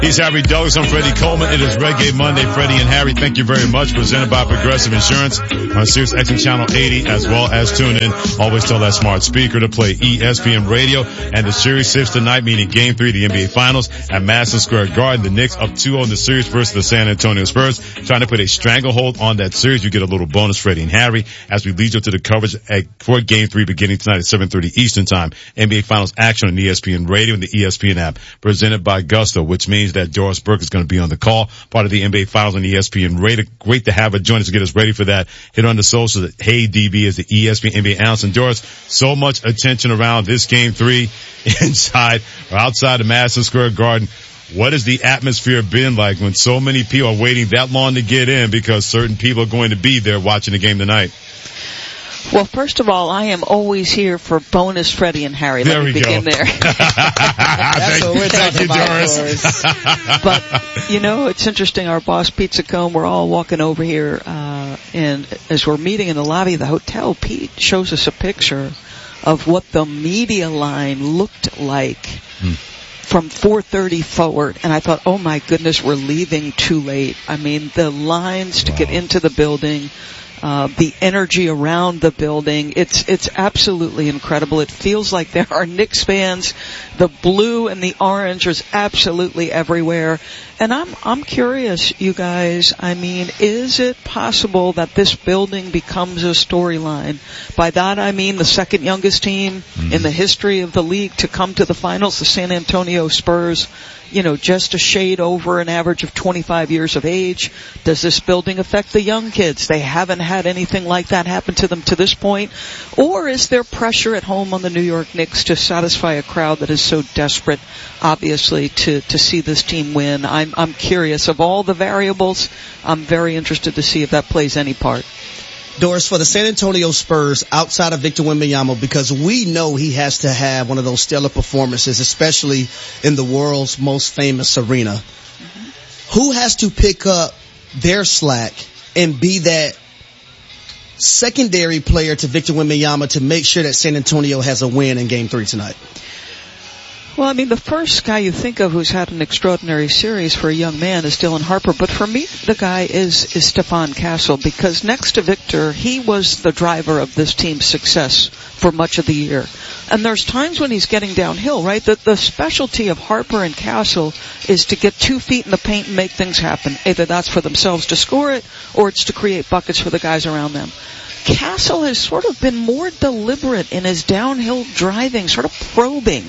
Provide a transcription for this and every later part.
He's Harry Douglas. I'm Freddie Coleman. It is Reggae Monday. Freddie and Harry, thank you very much. Presented by Progressive Insurance on Sirius XM Channel 80, as well as tune in. Always tell that smart speaker to play ESPN Radio. And the series sits tonight, meaning Game 3 of the NBA Finals at Madison Square Garden. The Knicks up 2-0 in the series versus the San Antonio Spurs. Trying to put a stranglehold on that series. You get a little bonus, Freddie and Harry, as we lead you to the coverage for Game 3 beginning tonight at 7:30 Eastern Time. NBA Finals action on ESPN Radio and the ESPN app. Presented by Gusto, which means that Doris Burke is going to be on the call, part of the NBA Finals on ESPN Radio. Great to have her join us to get us ready for that. Hit on the socials at Hey DB is the ESPN NBA analyst. And Doris, so much attention around this Game 3 inside or outside of Madison Square Garden. What has the atmosphere been like when so many people are waiting that long to get in because certain people are going to be there watching the game tonight? Well, first of all, I am always here for bonus Freddie and Harry. Let me begin there. That's what we're talking about, Doris. But, you know, it's interesting. Our boss, Pete Saccone, we're all walking over here, and as we're meeting in the lobby of the hotel, Pete shows us a picture of what the media line looked like from 4:30 forward. And I thought, oh my goodness, we're leaving too late. I mean, the lines to get into the building, the energy around the building, it's absolutely incredible. It feels like there are Knicks fans. The blue and the orange is absolutely everywhere. And I'm curious, you guys, I mean, is it possible that this building becomes a storyline? By that I mean the second youngest team in the history of the league to come to the finals, the San Antonio Spurs, you know, just a shade over an average of 25 years of age. Does this building affect the young kids? They haven't had anything like that happen to them to this point. Or is there pressure at home on the New York Knicks to satisfy a crowd that is so desperate, obviously, to see this team win? I'm curious. Of all the variables, I'm very interested to see if that plays any part. Doris, for the San Antonio Spurs, outside of Victor Wembanyama, because we know he has to have one of those stellar performances, especially in the world's most famous arena. Who has to pick up their slack and be that secondary player to Victor Wembanyama to make sure that San Antonio has a win in Game 3 tonight? Well, I mean, the first guy you think of who's had an extraordinary series for a young man is Dylan Harper. But for me, the guy is Stephon Castle, because next to Victor, he was the driver of this team's success for much of the year. And there's times when he's getting downhill, right? The specialty of Harper and Castle is to get 2 feet in the paint and make things happen. Either that's for themselves to score it, or it's to create buckets for the guys around them. Castle has sort of been more deliberate in his downhill driving, sort of probing.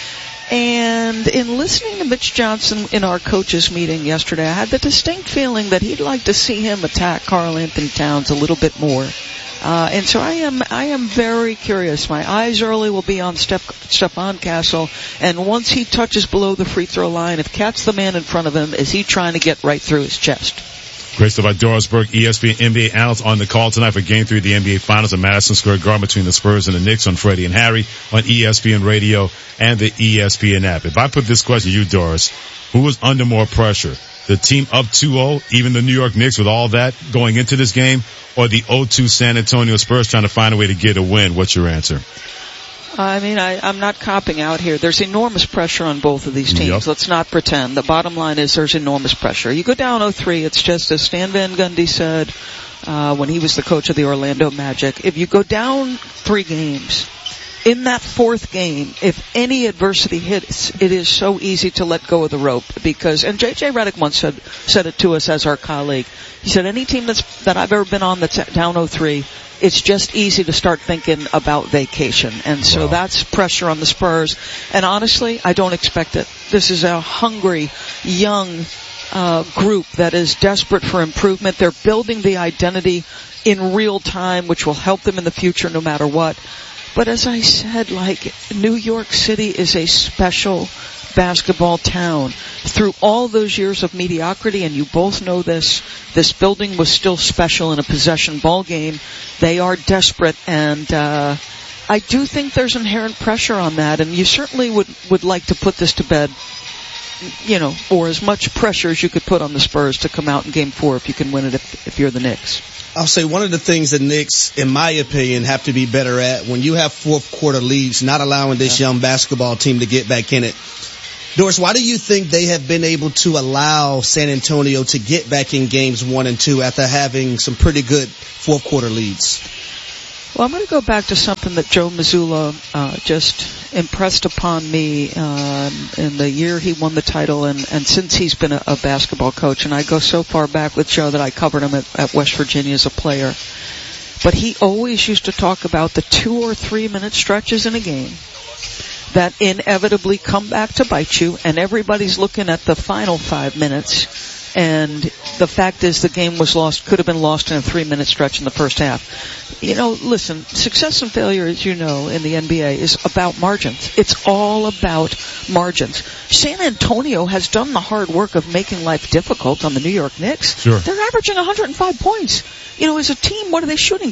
And in listening to Mitch Johnson in our coaches meeting yesterday, I had the distinct feeling that he'd like to see him attack Karl Anthony Towns a little bit more. And so I am very curious. My eyes early will be on Stephon Castle, and once he touches below the free throw line, if Cat's the man in front of him, is he trying to get right through his chest? Great stuff by Doris Burke, ESPN NBA analyst, on the call tonight for Game 3 of the NBA Finals at Madison Square Garden between the Spurs and the Knicks on Freddie and Harry on ESPN Radio and the ESPN app. If I put this question to you, Doris, who was under more pressure? The team up 2-0, even the New York Knicks with all that going into this game, or the 0-2 San Antonio Spurs trying to find a way to get a win? What's your answer? I mean, I'm not copping out here. There's enormous pressure on both of these teams. Yep. Let's not pretend. The bottom line is there's enormous pressure. You go down 0-3, it's just as Stan Van Gundy said when he was the coach of the Orlando Magic. If you go down 3 games, in that 4th game, if any adversity hits, it is so easy to let go of the rope because, and J.J. Redick once said it to us as our colleague. He said, any team that I've ever been on that's down 0-3, it's just easy to start thinking about vacation. And so that's pressure on the Spurs. And honestly, I don't expect it. This is a hungry, young group that is desperate for improvement. They're building the identity in real time, which will help them in the future no matter what. But as I said, like, New York City is a special basketball town. Through all those years of mediocrity, and you both know this building was still special in a possession ball game. They are desperate, and I do think there's inherent pressure on that, and you certainly would like to put this to bed, you know, or as much pressure as you could put on the Spurs to come out in Game 4 if you can win it if you're the Knicks. I'll say one of the things the Knicks, in my opinion, have to be better at when you have 4th quarter leads, not allowing this young basketball team to get back in it. Doris, why do you think they have been able to allow San Antonio to get back in games 1 and 2 after having some pretty good fourth quarter leads? Well, I'm going to go back to something that Joe Mazzulla just impressed upon me in the year he won the title and since he's been a basketball coach. And I go so far back with Joe that I covered him at West Virginia as a player. But he always used to talk about the 2 or 3 minute stretches in a game that inevitably come back to bite you, and everybody's looking at the final 5 minutes. And the fact is the game could have been lost in a 3-minute stretch in the first half. You know, listen, success and failure, as you know, in the NBA is about margins. It's all about margins. San Antonio has done the hard work of making life difficult on the New York Knicks. Sure. They're averaging 105 points. You know, as a team, what are they shooting?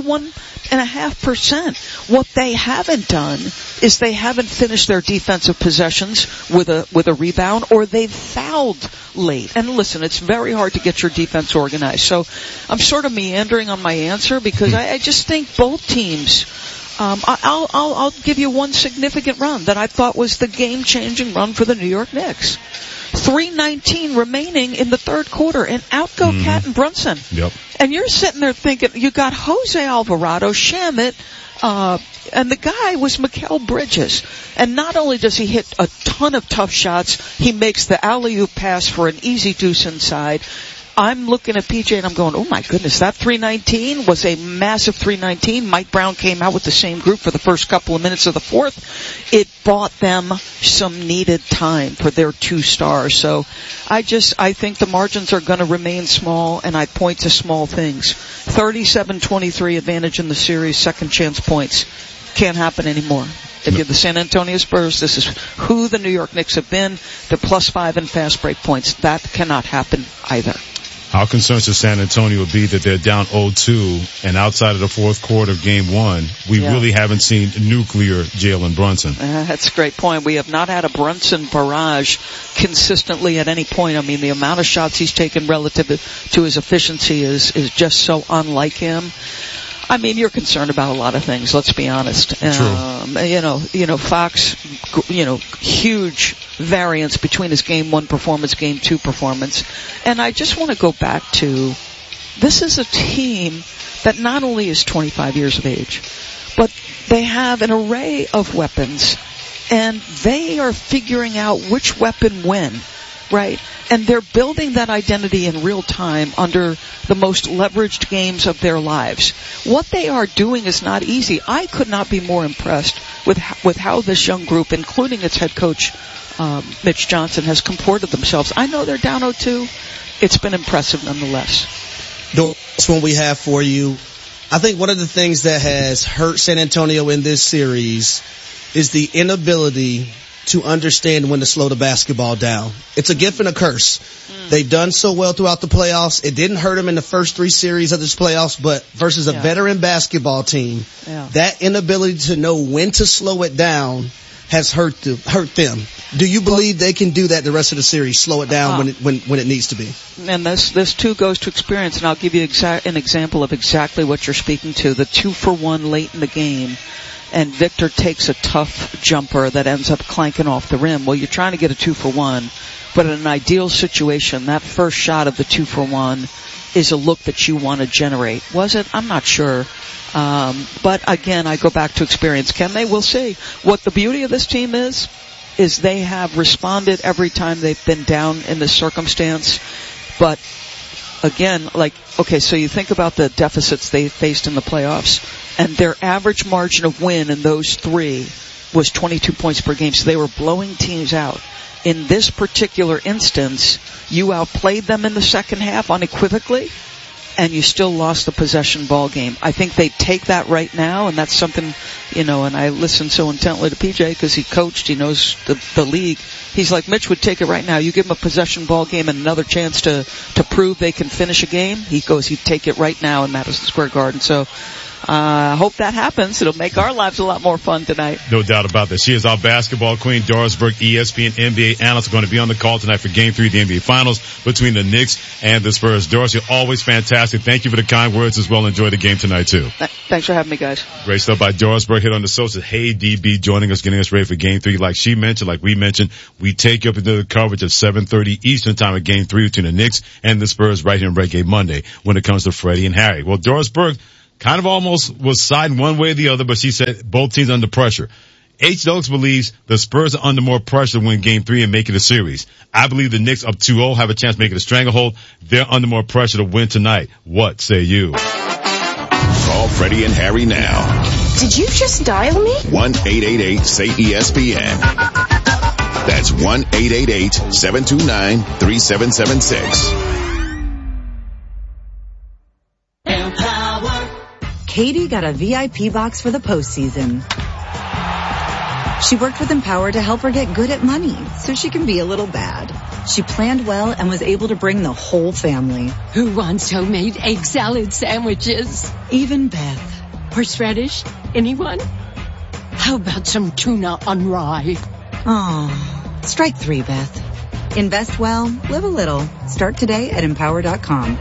41.5%. What they haven't done is they haven't finished their defensive possessions with a rebound, or they've fouled late. And listen, it's very hard to get your defense organized. So I'm sort of meandering on my answer because I just think both teams. I'll give you one significant run that I thought was the game-changing run for the New York Knicks. 3:19 remaining in the third quarter, and out go Cat and Brunson. Yep. And you're sitting there thinking, you got Jose Alvarado, Shamet, and the guy was Mikal Bridges. And not only does he hit a ton of tough shots, he makes the alley-oop pass for an easy deuce inside. I'm looking at PJ and I'm going, oh my goodness, that 3:19 was a massive 3:19. Mike Brown came out with the same group for the first couple of minutes of the fourth. It bought them some needed time for their 2 stars. So I think the margins are going to remain small, and I point to small things. 37-23 advantage in the series, second chance points. Can't happen anymore. If you're the San Antonio Spurs, this is who the New York Knicks have been. They're +5 in fast break points. That cannot happen either. How concerned should San Antonio be that they're down 0-2, and outside of the fourth quarter of game 1, we really haven't seen nuclear Jalen Brunson? That's a great point. We have not had a Brunson barrage consistently at any point. I mean, the amount of shots he's taken relative to his efficiency is just so unlike him. I mean, you're concerned about a lot of things, let's be honest. True. Fox, huge variance between his game 1 performance, game 2 performance. And I just want to go back to, this is a team that not only is 25 years of age, but they have an array of weapons, and they are figuring out which weapon when. Right? And they're building that identity in real time under the most leveraged games of their lives. What they are doing is not easy. I could not be more impressed with how this young group, including its head coach, Mitch Johnson, has comported themselves. I know they're down 0-2. It's been impressive nonetheless. That's what we have for you. I think one of the things that has hurt San Antonio in this series is the inability to understand when to slow the basketball down. It's a gift and a curse. They've done so well throughout the playoffs. It didn't hurt them in the first 3 series of this playoffs, but versus a veteran basketball team, that inability to know when to slow it down has hurt them. Do you believe they can do that the rest of the series, slow it down when it needs to be? And this too goes to experience, and I'll give you an example of exactly what you're speaking to. The 2-for-1 late in the game, and Victor takes a tough jumper that ends up clanking off the rim. Well, you're trying to get a 2-for-1, but in an ideal situation, that first shot of the 2-for-1 is a look that you want to generate. Was it? I'm not sure. But again, I go back to experience. Can they? We'll see. What the beauty of this team is they have responded every time they've been down in this circumstance. But again, so you think about the deficits they faced in the playoffs, and their average margin of win in those 3 was 22 points per game, so they were blowing teams out. In this particular instance, you outplayed them in the second half unequivocally, and you still lost the possession ball game. I think they take that right now, and that's something, and I listen so intently to PJ because he coached, he knows the league. He's like, Mitch would take it right now. You give him a possession ball game and another chance to prove they can finish a game, he goes, he'd take it right now in Madison Square Garden. So, I hope that happens. It'll make our lives a lot more fun tonight. No doubt about that. She is our basketball queen. Doris Burke, ESPN NBA analyst, going to be on the call tonight for Game 3 of the NBA Finals between the Knicks and the Spurs. Doris, you're always fantastic. Thank you for the kind words as well. Enjoy the game tonight, too. Thanks for having me, guys. Great stuff by Doris Burke. Hit on the socials. Hey, DB, joining us, getting us ready for Game 3. Like she mentioned, like we mentioned, we take you up into the coverage of 7:30 Eastern Time of Game 3 between the Knicks and the Spurs right here in Reggae Monday when it comes to Freddie and Harry. Well, Doris Burke kind of almost was siding one way or the other, but she said both teams under pressure. H. Dokes believes the Spurs are under more pressure to win Game 3 and make it a series. I believe the Knicks up 2-0 have a chance to make it a stranglehold. They're under more pressure to win tonight. What say you? Call Freddie and Harry now. Did you just dial me? 1-888-SAY-ESPN. That's 1-888-729-3776. Katie got a VIP box for the postseason. She worked with Empower to help her get good at money so she can be a little bad. She planned well and was able to bring the whole family. Who wants homemade egg salad sandwiches? Even Beth. Horseradish? Anyone? How about some tuna on rye? Oh, strike 3, Beth. Invest well, live a little. Start today at Empower.com.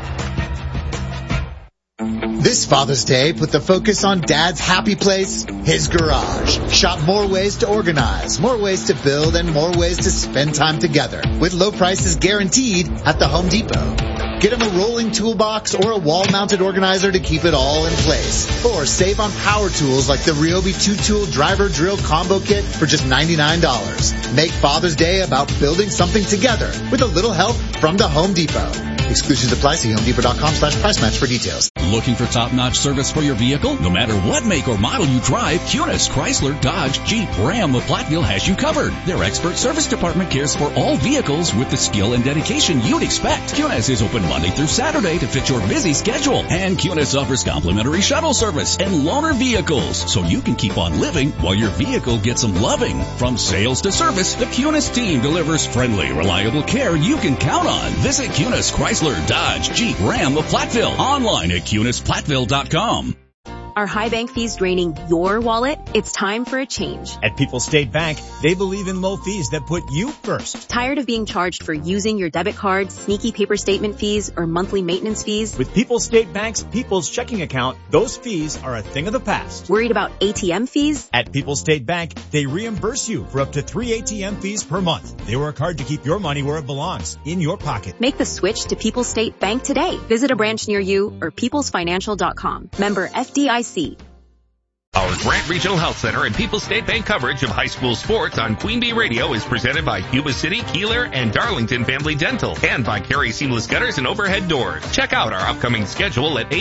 This Father's Day, put the focus on Dad's happy place, his garage. Shop more ways to organize, more ways to build, and more ways to spend time together. With low prices guaranteed at the Home Depot. Get him a rolling toolbox or a wall-mounted organizer to keep it all in place. Or save on power tools like the Ryobi 2-tool driver drill combo kit for just $99. Make Father's Day about building something together with a little help from the Home Depot. Exclusions apply. See HomeDepot.com/price match for details. Looking for top-notch service for your vehicle? No matter what make or model you drive, Cunis, Chrysler, Dodge, Jeep, Ram, of Platteville has you covered. Their expert service department cares for all vehicles with the skill and dedication you'd expect. Cunis is open Monday through Saturday to fit your busy schedule. And Cunis offers complimentary shuttle service and loaner vehicles, so you can keep on living while your vehicle gets some loving. From sales to service, the Cunis team delivers friendly, reliable care you can count on. Visit Cunis, Chrysler, Dodge, Jeep, Ram of Platteville. Online at CunisPlatteville.com. Are high bank fees draining your wallet? It's time for a change. At People's State Bank, they believe in low fees that put you first. Tired of being charged for using your debit card, sneaky paper statement fees, or monthly maintenance fees? With People's State Bank's People's Checking Account, those fees are a thing of the past. Worried about ATM fees? At People's State Bank, they reimburse you for up to 3 ATM fees per month. They work hard to keep your money where it belongs, in your pocket. Make the switch to People's State Bank today. Visit a branch near you or peoplesfinancial.com. Member FDIC. Our Grant Regional Health Center and People's State Bank coverage of high school sports on Queen Bee Radio is presented by Yuba City, Keeler, and Darlington Family Dental, and by Carey Seamless Gutters and Overhead Doors. Check out our upcoming schedule at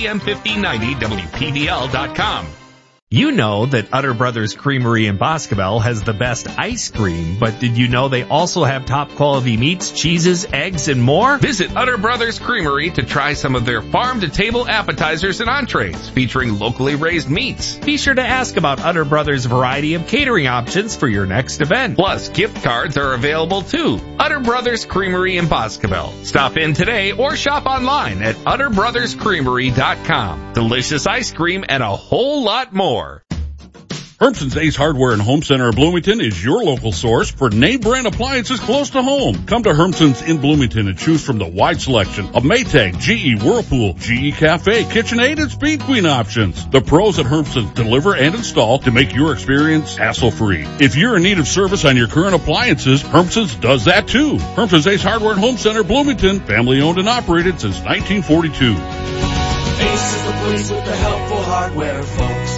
am1590wpdl.com. You know that Utter Brothers Creamery in Boscobel has the best ice cream, but did you know they also have top quality meats, cheeses, eggs, and more? Visit Utter Brothers Creamery to try some of their farm-to-table appetizers and entrees featuring locally raised meats. Be sure to ask about Utter Brothers' variety of catering options for your next event. Plus, gift cards are available too. Utter Brothers Creamery in Boscobel. Stop in today or shop online at utterbrotherscreamery.com. Delicious ice cream and a whole lot more. Hermson's Ace Hardware and Home Center of Bloomington is your local source for name brand appliances close to home. Come to Hermson's in Bloomington and choose from the wide selection of Maytag, GE, Whirlpool, GE Cafe, KitchenAid, and Speed Queen options. The pros at Hermson's deliver and install to make your experience hassle-free. If you're in need of service on your current appliances, Hermson's does that too. Hermson's Ace Hardware and Home Center, Bloomington, family owned and operated since 1942. Ace is the place with the helpful hardware, folks.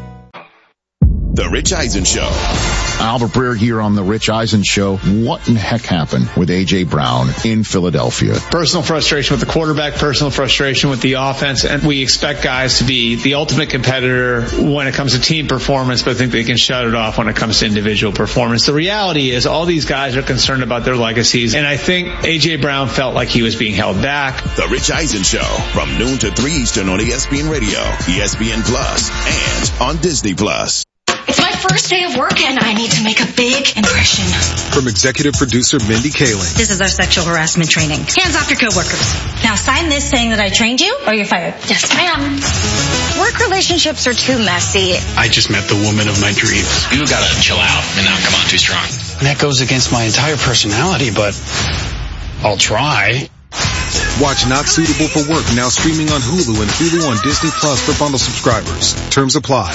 The Rich Eisen Show. Albert Breer here on The Rich Eisen Show. What in the heck happened with A.J. Brown in Philadelphia? Personal frustration with the quarterback, personal frustration with the offense, and we expect guys to be the ultimate competitor when it comes to team performance, but I think they can shut it off when it comes to individual performance. The reality is all these guys are concerned about their legacies, and I think A.J. Brown felt like he was being held back. The Rich Eisen Show from noon to 3 Eastern on ESPN Radio, ESPN Plus, and on Disney Plus. It's my first day of work and I need to make a big impression. From executive producer Mindy Kaling. This is our sexual harassment training. Hands off your coworkers. Now sign this saying that I trained you or you're fired. Yes, ma'am. Work relationships are too messy. I just met the woman of my dreams. You gotta chill out and not come on too strong. That goes against my entire personality, but I'll try. Watch Not Suitable for Work now streaming on Hulu and Hulu on Disney Plus for bundle subscribers. Terms apply.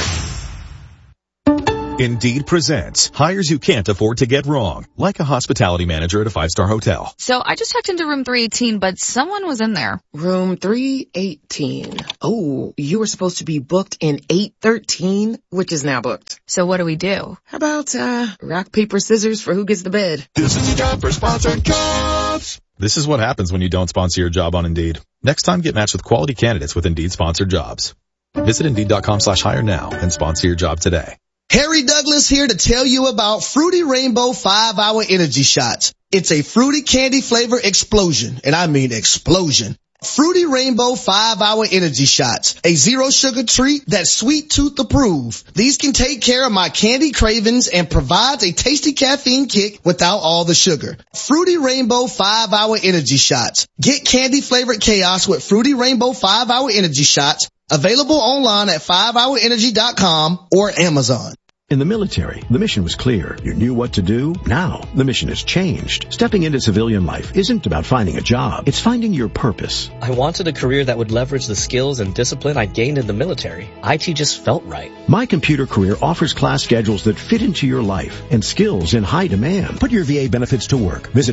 Indeed presents hires you can't afford to get wrong, like a hospitality manager at a 5-star hotel. So I just checked into room 318, but someone was in there. Room 318. Oh, you were supposed to be booked in 813, which is now booked. So what do we do? How about, rock, paper, scissors for who gets the bed? This is the time for sponsored jobs. This is what happens when you don't sponsor your job on Indeed. Next time, get matched with quality candidates with Indeed sponsored jobs. Visit Indeed.com/hire now and sponsor your job today. Harry Douglas here to tell you about Fruity Rainbow 5-Hour Energy Shots. It's a fruity candy flavor explosion, and I mean explosion. Fruity Rainbow 5-Hour Energy Shots, a zero sugar treat that's sweet tooth approved. These can take care of my candy cravings and provides a tasty caffeine kick without all the sugar. Fruity Rainbow 5-Hour Energy Shots. Get candy flavored chaos with Fruity Rainbow 5-Hour Energy Shots. Available online at 5hourenergy.com or Amazon. In the military, the mission was clear. You knew what to do. Now, the mission has changed. Stepping into civilian life isn't about finding a job. It's finding your purpose. I wanted a career that would leverage the skills and discipline I gained in the military. IT just felt right. My Computer Career offers class schedules that fit into your life and skills in high demand. Put your VA benefits to work. Visit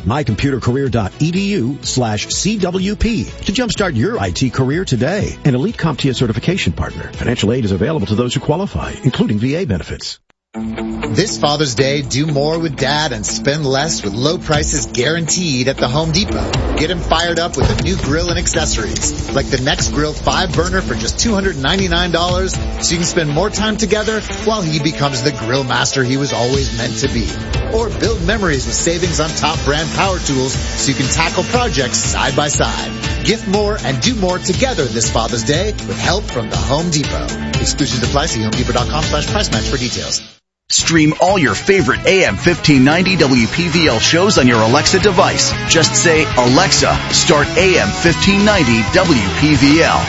mycomputercareer.edu/CWP to jumpstart your IT career today. An elite CompTIA certification partner. Financial aid is available to those who qualify, including VA benefits. This Father's Day, do more with Dad and spend less with low prices guaranteed at the Home Depot. Get him fired up with a new grill and accessories, like the Next Grill 5-burner for just $299, so you can spend more time together while he becomes the grill master he was always meant to be. Or build memories with savings on top brand power tools so you can tackle projects side by side. Gift more and do more together this Father's Day with help from the Home Depot. Exclusions apply. See HomeDepot.com/price match for details. Stream all your favorite AM 1590 WPVL shows on your Alexa device. Just say, Alexa, start AM 1590 WPVL.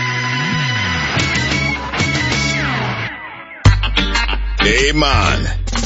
Hey, man.